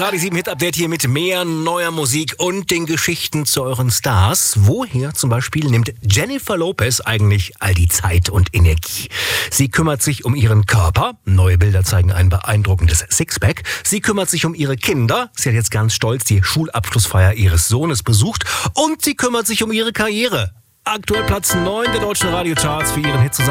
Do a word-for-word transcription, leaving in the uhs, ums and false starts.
Radio sieben Hit Update hier mit mehr neuer Musik und den Geschichten zu euren Stars. Woher zum Beispiel nimmt Jennifer Lopez eigentlich all die Zeit und Energie? Sie kümmert sich um ihren Körper. Neue Bilder zeigen ein beeindruckendes Sixpack. Sie kümmert sich um ihre Kinder. Sie hat jetzt ganz stolz die Schulabschlussfeier ihres Sohnes besucht. Und sie kümmert sich um ihre Karriere. Aktuell Platz neun der deutschen Radiocharts für ihren Hit zusammen.